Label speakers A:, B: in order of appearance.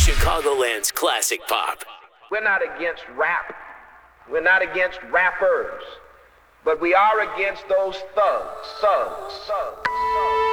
A: Chicagoland's classic pop.
B: We're not against rap. We're not against rappers. But we are against those thugs.